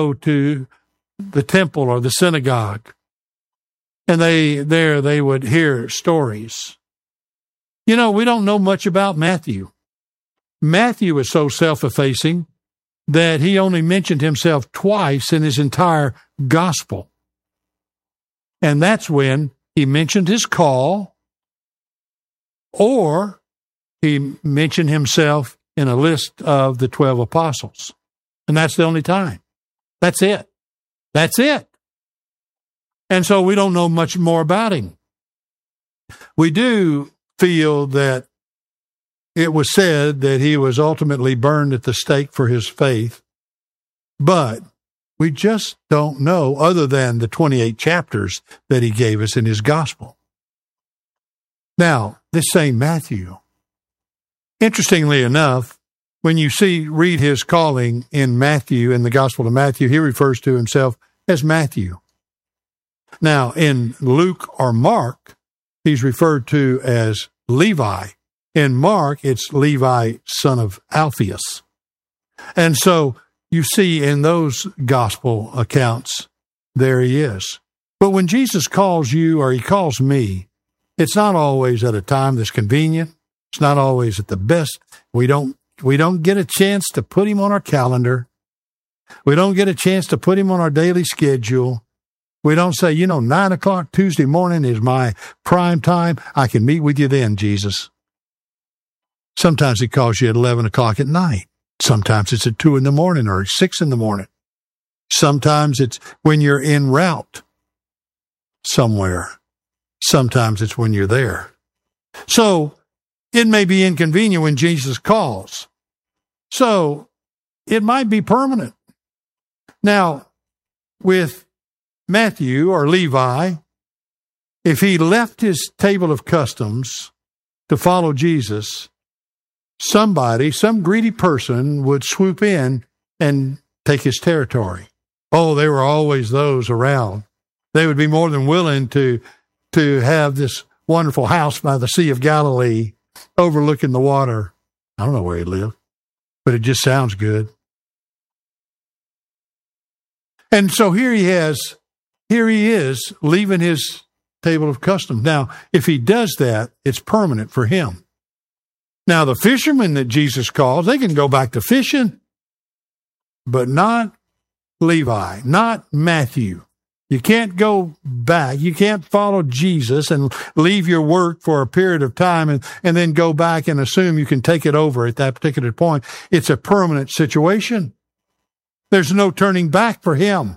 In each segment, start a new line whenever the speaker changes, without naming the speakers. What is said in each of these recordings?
go to the temple or the synagogue, and they would hear stories. You know, we don't know much about Matthew. Matthew is so self-effacing that he only mentioned himself twice in his entire gospel. And that's when he mentioned his call, or he mentioned himself in a list of the 12 apostles. And that's the only time. That's it. That's it. And so we don't know much more about him. We do feel that it was said that he was ultimately burned at the stake for his faith, but we just don't know, other than the 28 chapters that he gave us in his gospel. Now, this same Matthew, interestingly enough, when you read his calling in Matthew, in the Gospel of Matthew, he refers to himself as Matthew. Now, in Luke or Mark, he's referred to as Levi. In Mark, it's Levi, son of Alphaeus. And so you see in those gospel accounts, there he is. But when Jesus calls you or he calls me, it's not always at a time that's convenient. It's not always at the best. We don't get a chance to put him on our calendar. We don't get a chance to put him on our daily schedule. We don't say, 9 o'clock Tuesday morning is my prime time. I can meet with you then, Jesus. Sometimes he calls you at 11 o'clock at night. Sometimes it's at 2 in the morning or 6 in the morning. Sometimes it's when you're en route somewhere. Sometimes it's when you're there. So it may be inconvenient when Jesus calls. So it might be permanent. Now, with Matthew or Levi, if he left his table of customs to follow Jesus, some greedy person would swoop in and take his territory. Oh, there were always those around. They would be more than willing to have this wonderful house by the Sea of Galilee overlooking the water. I don't know where he lived, but it just sounds good. And so here he is leaving his table of customs. Now, if he does that, it's permanent for him. Now, the fishermen that Jesus calls, they can go back to fishing, but not Levi, not Matthew. You can't go back. You can't follow Jesus and leave your work for a period of time and then go back and assume you can take it over at that particular point. It's a permanent situation. There's no turning back for him.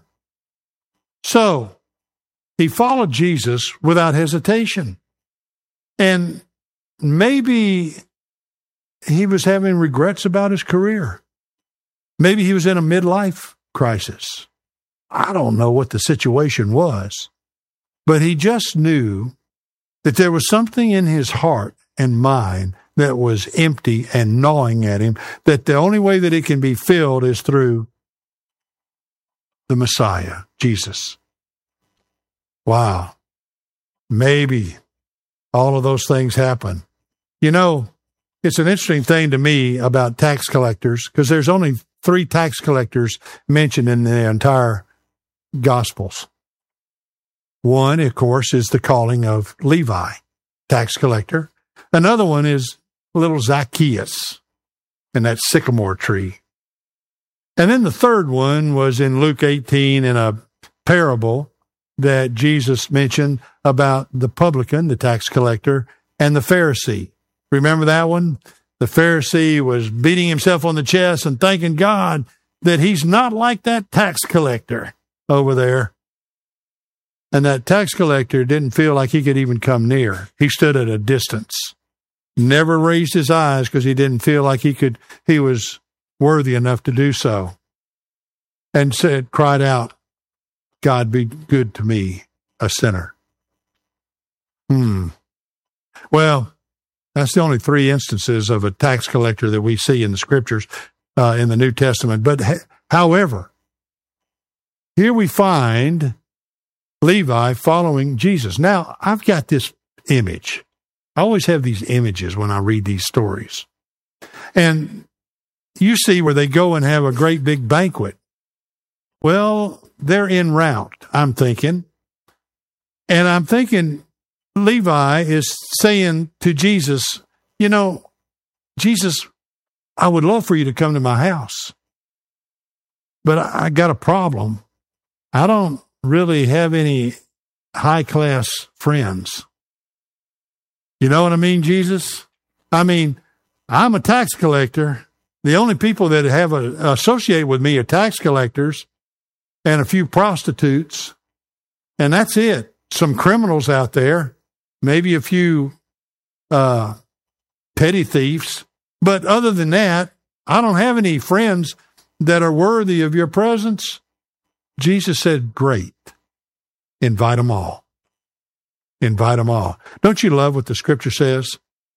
So he followed Jesus without hesitation. And maybe he was having regrets about his career. Maybe he was in a midlife crisis. I don't know what the situation was, but he just knew that there was something in his heart and mind that was empty and gnawing at him, that the only way that it can be filled is through the Messiah, Jesus. Wow. Maybe all of those things happen. It's an interesting thing to me about tax collectors, because there's only 3 tax collectors mentioned in the entire Gospels. One, of course, is the calling of Levi, tax collector. Another one is little Zacchaeus and that sycamore tree. And then the third one was in Luke 18 in a parable that Jesus mentioned about the publican, the tax collector, and the Pharisee. Remember that one? The Pharisee was beating himself on the chest and thanking God that he's not like that tax collector over there. And that tax collector didn't feel like he could even come near. He stood at a distance, never raised his eyes because he didn't feel like he was worthy enough to do so. And cried out, God, be good to me, a sinner. Well, that's the only 3 instances of a tax collector that we see in the scriptures, in the New Testament. But however, here we find Levi following Jesus. Now, I've got this image. I always have these images when I read these stories. And you see where they go and have a great big banquet. Well, they're en route, I'm thinking. And I'm thinking Levi is saying to Jesus, you know, Jesus, I would love for you to come to my house, but I got a problem. I don't really have any high-class friends. You know what I mean, Jesus? I mean, I'm a tax collector. The only people that have associate with me are tax collectors and a few prostitutes, and that's it. Some criminals out there, maybe a few petty thieves. But other than that, I don't have any friends that are worthy of your presence. Jesus said, great. Invite them all. Invite them all. Don't you love what the scripture says?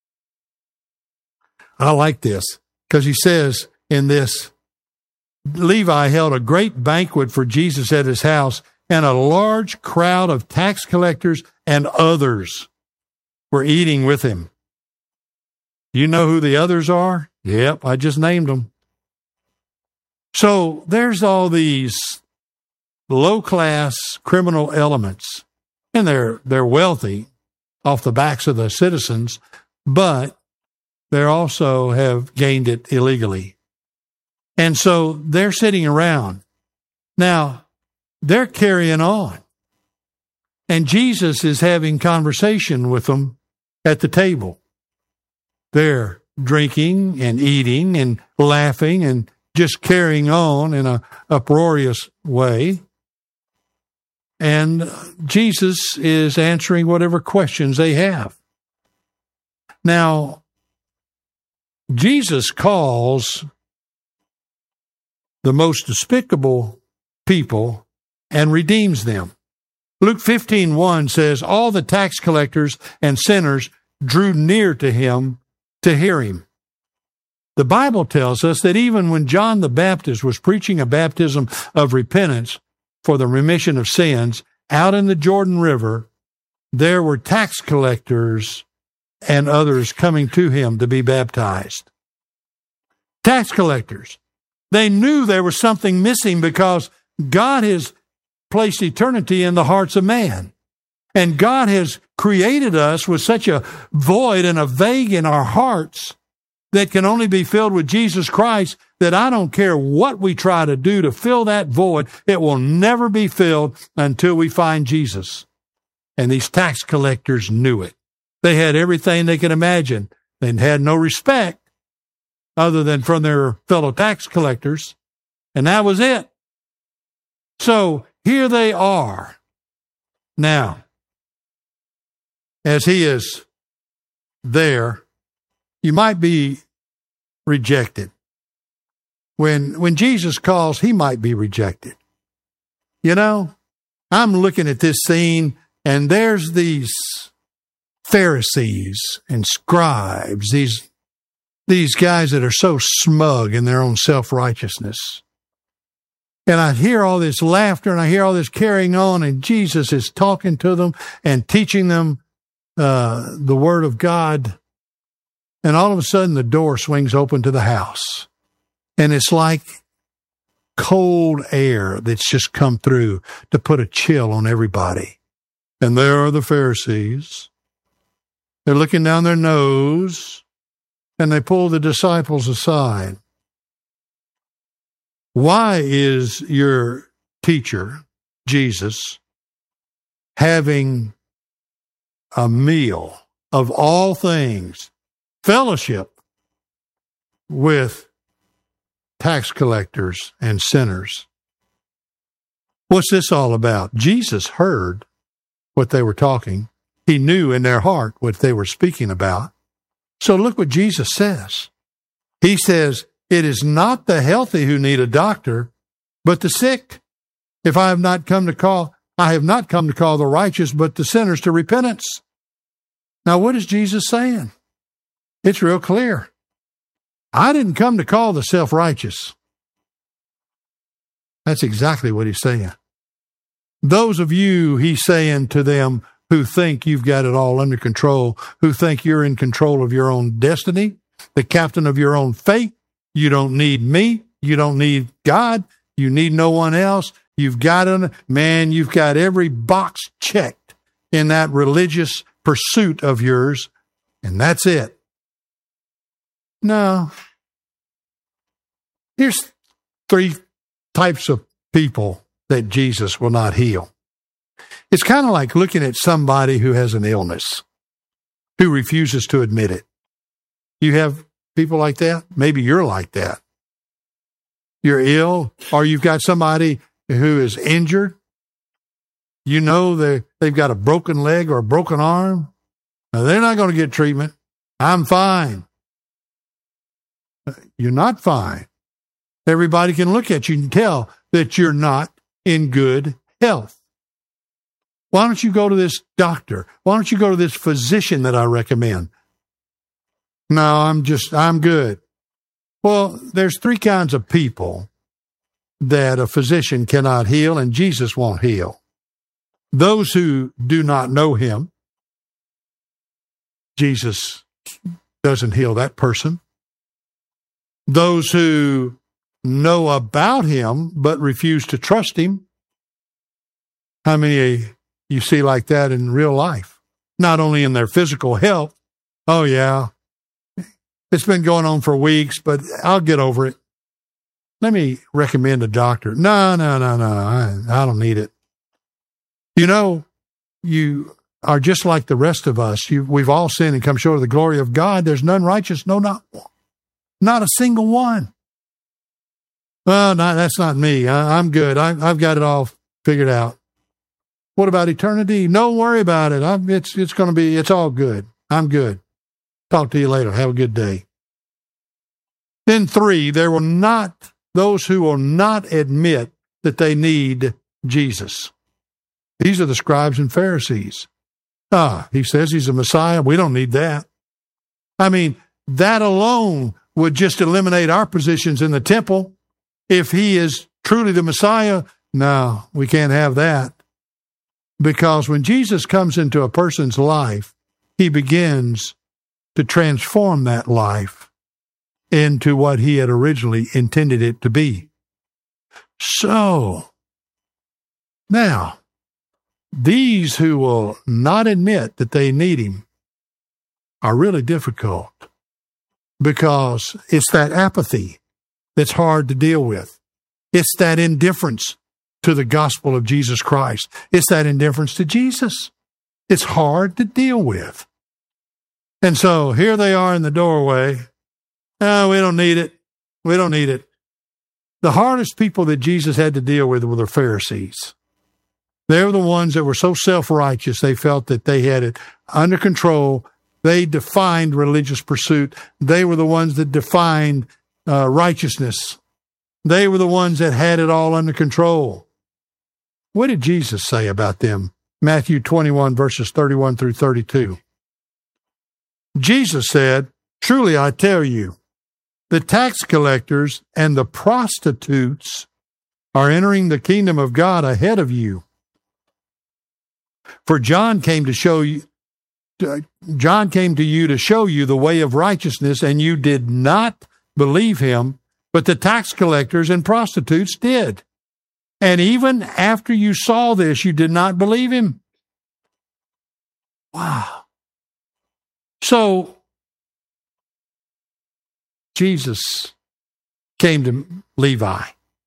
I like this because he says in this, Levi held a great banquet for Jesus at his house, and a large crowd of tax collectors and others were eating with him. You know who the others are? Yep, I just named them. So there's all these low-class criminal elements, and they're wealthy off the backs of the citizens, but they also have gained it illegally. And so they're sitting around. Now, they're carrying on. And Jesus is having conversation with them at the table. They're drinking and eating and laughing and just carrying on in a uproarious way. And Jesus is answering whatever questions they have. Now, Jesus calls the most despicable people and redeems them. Luke 15:1 says, all the tax collectors and sinners drew near to him to hear him. The Bible tells us that even when John the Baptist was preaching a baptism of repentance for the remission of sins out in the Jordan River, there were tax collectors and others coming to him to be baptized. Tax collectors. They knew there was something missing because God has placed eternity in the hearts of man. And God has created us with such a void and a vague in our hearts that can only be filled with Jesus Christ, that I don't care what we try to do to fill that void, it will never be filled until we find Jesus. And these tax collectors knew it. They had everything they could imagine. They had no respect other than from their fellow tax collectors, and that was it. So here they are. Now, as he is there, you might be rejected. When Jesus calls, he might be rejected. You know, I'm looking at this scene, and there's these Pharisees and scribes, these guys that are so smug in their own self-righteousness. And I hear all this laughter, and I hear all this carrying on, and Jesus is talking to them and teaching them the Word of God. And all of a sudden, the door swings open to the house. And it's like cold air that's just come through to put a chill on everybody. And there are the Pharisees. They're looking down their nose, and they pull the disciples aside. Why is your teacher, Jesus, having a meal of all things, fellowship with tax collectors and sinners? What's this all about? Jesus heard what they were talking. He knew in their heart what they were speaking about. So look what Jesus says. He says, it is not the healthy who need a doctor, but the sick. I have not come to call the righteous, but the sinners to repentance. Now, what is Jesus saying? It's real clear. I didn't come to call the self-righteous. That's exactly what he's saying. Those of you, he's saying to them, who think you've got it all under control, who think you're in control of your own destiny, the captain of your own fate. You don't need me. You don't need God. You need no one else. You've got every box checked in that religious pursuit of yours, and that's it. No. Here's 3 types of people that Jesus will not heal. It's kind of like looking at somebody who has an illness, who refuses to admit it. You have people like that? Maybe you're like that. You're ill, or you've got somebody who is injured. You know they've got a broken leg or a broken arm. Now, they're not going to get treatment. I'm fine. You're not fine. Everybody can look at you and tell that you're not in good health. Why don't you go to this doctor? Why don't you go to this physician that I recommend? No, I'm good. Well, there's 3 kinds of people that a physician cannot heal, and Jesus won't heal. Those who do not know him, Jesus doesn't heal that person. Those who know about him but refuse to trust him. How many you see like that in real life? Not only in their physical health. Oh, yeah, it's been going on for weeks, but I'll get over it. Let me recommend a doctor. No, I don't need it. You know, you are just like the rest of us. We've all sinned and come short of the glory of God. There's none righteous, no, not one. Not a single one. Well, no, that's not me. I'm good. I've got it all figured out. What about eternity? Don't worry about it. It's all good. I'm good. Talk to you later. Have a good day. Then 3, those who will not admit that they need Jesus. These are the scribes and Pharisees. He says he's a Messiah. We don't need that. I mean, that alone would just eliminate our positions in the temple. If he is truly the Messiah, no, we can't have that. Because when Jesus comes into a person's life, he begins to transform that life into what he had originally intended it to be. So, now, these who will not admit that they need him are really difficult because it's that apathy that's hard to deal with. It's that indifference to the gospel of Jesus Christ. It's that indifference to Jesus. It's hard to deal with. And so here they are in the doorway. Oh, we don't need it. We don't need it. The hardest people that Jesus had to deal with were the Pharisees. They were the ones that were so self-righteous, they felt that they had it under control. They defined religious pursuit. They were the ones that defined righteousness. They were the ones that had it all under control. What did Jesus say about them? Matthew 21, verses 31 through 32. Jesus said, "Truly I tell you, the tax collectors and the prostitutes are entering the kingdom of God ahead of you. For John came to you to show you the way of righteousness, and you did not believe him, but the tax collectors and prostitutes did. And even after you saw this, you did not believe him." Wow. So, Jesus came to Levi.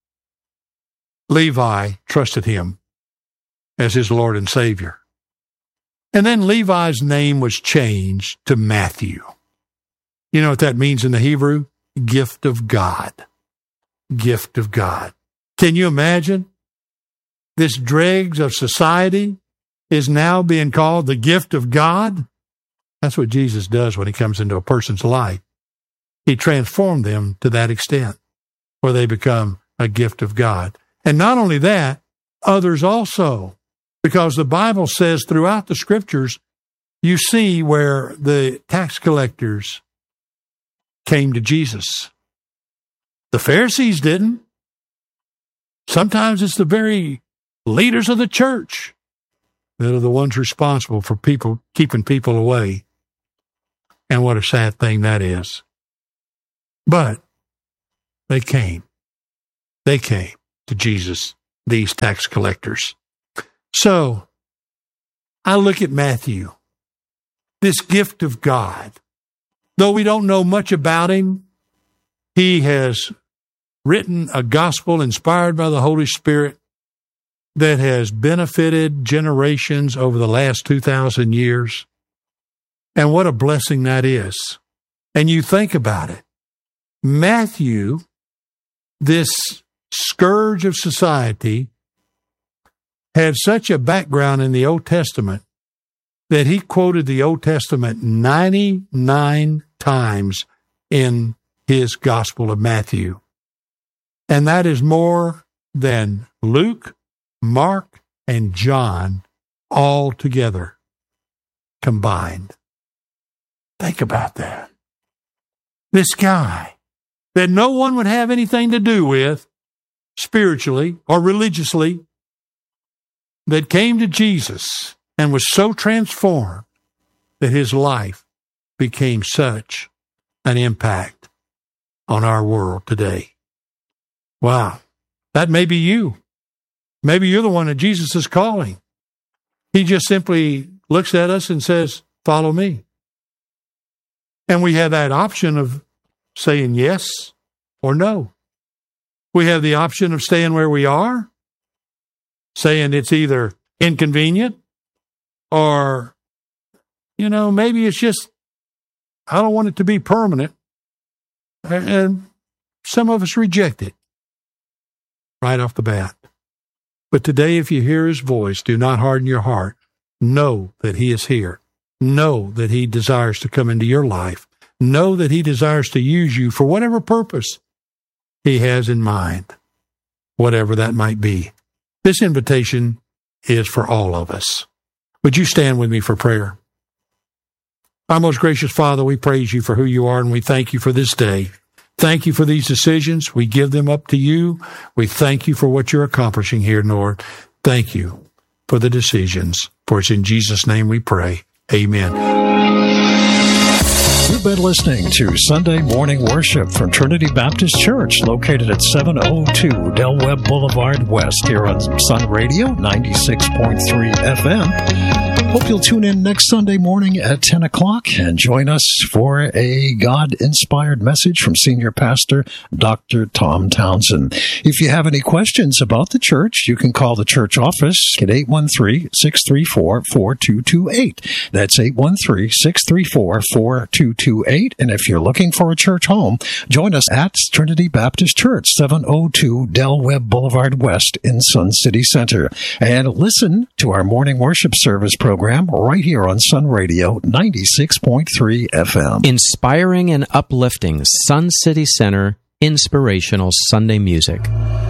Levi trusted him as his Lord and Savior. And then Levi's name was changed to Matthew. You know what that means in the Hebrew? Gift of God. Gift of God. Can you imagine? This dregs of society is now being called the gift of God. That's what Jesus does when he comes into a person's life. He transformed them to that extent where they become a gift of God. And not only that, others also. Because the Bible says throughout the scriptures, you see where the tax collectors came to Jesus. The Pharisees didn't. Sometimes it's the very leaders of the church that are the ones responsible for keeping people away. And what a sad thing that is. But they came to to Jesus, these tax collectors. So, I look at Matthew, this gift of God. Though we don't know much about him, he has written a gospel inspired by the Holy Spirit that has benefited generations over the last 2,000 years. And what a blessing that is. And you think about it. Matthew, this scourge of society, had such a background in the Old Testament that he quoted the Old Testament 99 times in his Gospel of Matthew. And that is more than Luke, Mark, and John all together combined. Think about that. This guy that no one would have anything to do with spiritually or religiously, that came to Jesus and was so transformed that his life became such an impact on our world today. Wow, that may be you. Maybe you're the one that Jesus is calling. He just simply looks at us and says, follow me. And we have that option of saying yes or no. We have the option of staying where we are, saying it's either inconvenient or, maybe it's just, I don't want it to be permanent. And some of us reject it right off the bat. But today, if you hear his voice, do not harden your heart. Know that he is here. Know that he desires to come into your life. Know that he desires to use you for whatever purpose he has in mind, whatever that might be. This invitation is for all of us. Would you stand with me for prayer? Our most gracious Father, we praise you for who you are, and we thank you for this day. Thank you for these decisions. We give them up to you. We thank you for what you're accomplishing here, Lord. Thank you for the decisions. For it's in Jesus' name we pray. Amen.
You've been listening to Sunday Morning Worship from Trinity Baptist Church, located at 702 Del Webb Boulevard West, here on Sun Radio 96.3 FM. Hope you'll tune in next Sunday morning at 10 o'clock and join us for a God-inspired message from Senior Pastor Dr. Tom Townsend. If you have any questions about the church, you can call the church office at 813-634-4228. That's 813-634-4228. And if you're looking for a church home, join us at Trinity Baptist Church, 702 Del Webb Boulevard West in Sun City Center. And listen to our morning worship service program right here on Sun Radio 96.3 FM.
Inspiring and uplifting Sun City Center, inspirational Sunday music.